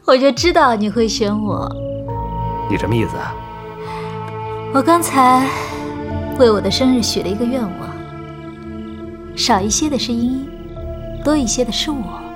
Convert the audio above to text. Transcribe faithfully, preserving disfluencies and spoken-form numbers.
我就知道你会选我。 你什么意思啊？ 我刚才为我的生日许了一个愿望，少一些的是茵茵，多一些的是我。